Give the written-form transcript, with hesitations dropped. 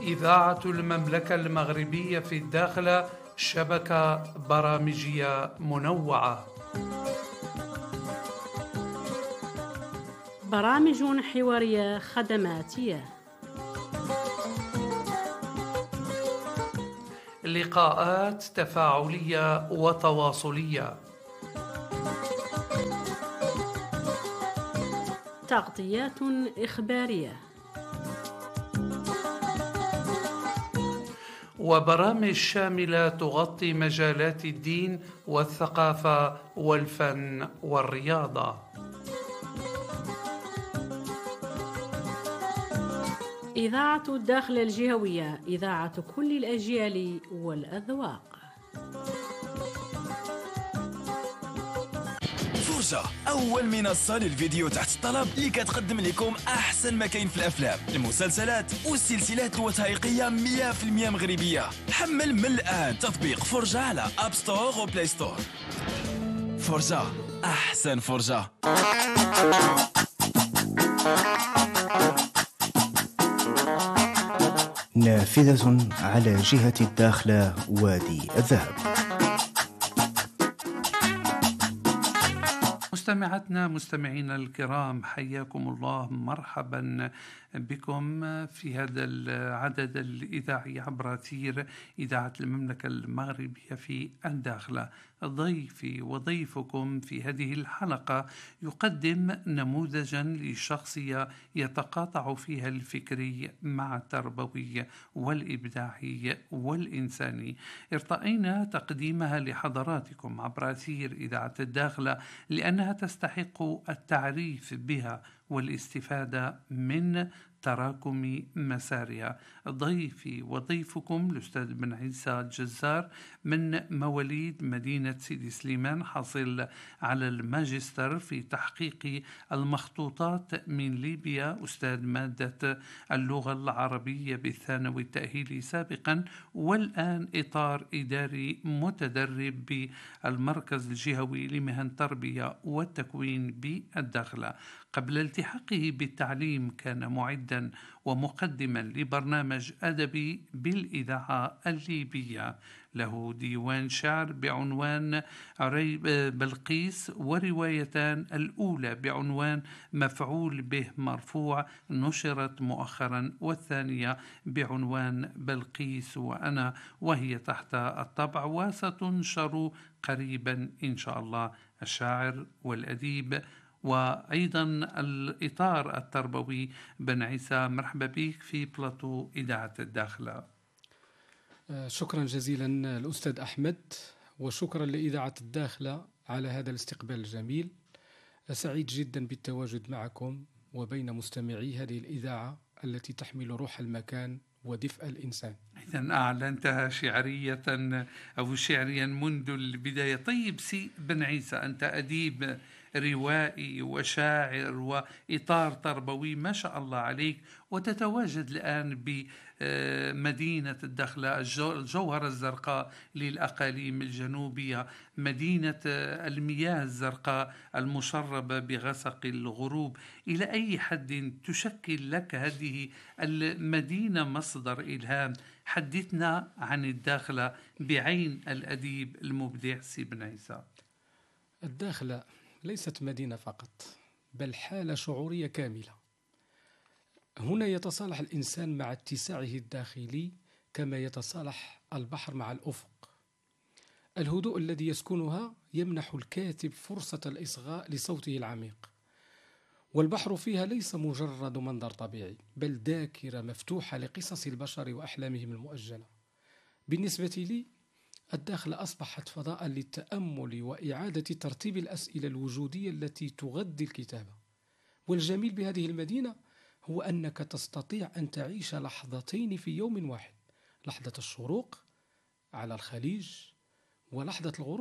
إذاعة المملكة المغربية في الداخلة شبكة برامجية منوعة. برامج حوارية خدماتية، لقاءات تفاعلية وتواصلية، تغطيات إخبارية، وبرامج شاملة تغطي مجالات الدين والثقافة والفن والرياضة. إذاعة الداخلة الجهوية، إذاعة كل الأجيال والأذواق. فرجة، أول منصة للفيديو تحت الطلب اللي كتقدم لكم أحسن ما كاين في الأفلام، المسلسلات والسلسلات الوثائقية 100% مغربية. حمل من الآن تطبيق فرجة على أب ستور وبلاي ستور. فرجة، أحسن فرجة. نافذة على جهة الداخلة وادي الذهب. مستمعينا الكرام، حياكم الله، مرحبا بكم في هذا العدد الإذاعي عبر أثير إذاعة المملكة المغربية في الداخلة. ضيفي وضيفكم في هذه الحلقة يقدم نموذجا لشخصية يتقاطع فيها الفكري مع التربوي والإبداعي والإنساني. ارتأينا تقديمها لحضراتكم عبر أثير إذاعة الداخلة لأنها تستحق التعريف بها والاستفادة من تراكم مسارها. ضيفي وضيفكم الأستاذ بن عيسى الجزار، من مواليد مدينة سيدي سليمان، حاصل على الماجستير في تحقيق المخطوطات من ليبيا، أستاذ مادة اللغة العربية بالثانوي التأهيلي سابقا، والآن إطار إداري متدرب بالمركز الجهوي لمهن التربية والتكوين بالداخلة. قبل التحاقه بالتعليم كان معدا ومقدما لبرنامج أدبي بالإذاعة الليبية. له ديوان شعر بعنوان بلقيس، وروايتان، الأولى بعنوان مفعول به مرفوع نشرت مؤخرا، والثانية بعنوان بلقيس وأنا، وهي تحت الطبع وستنشر قريبا إن شاء الله. الشاعر والأديب وأيضا الإطار التربوي بن عيسى، مرحبا بك في بلاطو إذاعة الداخلة. شكرا جزيلا الأستاذ أحمد، وشكرا لإذاعة الداخلة على هذا الاستقبال الجميل. سعيد جدا بالتواجد معكم وبين مستمعي هذه الإذاعة التي تحمل روح المكان ودفء الإنسان. إذن أعلنتها شعرية أو شعريا منذ البداية. طيب سي بن عيسى، أنت أديب روائي وشاعر وإطار تربوي ما شاء الله عليك، وتتواجد الآن بمدينة الداخلة، الجوهرة الزرقاء للأقاليم الجنوبية، مدينة المياه الزرقاء المشربة بغسق الغروب. إلى أي حد تشكل لك هذه المدينة مصدر إلهام؟ حدثنا عن الداخلة بعين الأديب المبدع سي بن عيسى. الداخلة ليست مدينة فقط، بل حالة شعورية كاملة. هنا يتصالح الإنسان مع اتساعه الداخلي كما يتصالح البحر مع الأفق. الهدوء الذي يسكنها يمنح الكاتب فرصة الإصغاء لصوته العميق، والبحر فيها ليس مجرد منظر طبيعي، بل ذاكرة مفتوحة لقصص البشر وأحلامهم المؤجلة. بالنسبة لي، الداخلة أصبحت فضاء للتأمل وإعادة ترتيب الأسئلة الوجودية التي تغذي الكتابة. والجميل بهذه المدينة هو أنك تستطيع أن تعيش لحظتين في يوم واحد، لحظة الشروق على الخليج ولحظة الغروب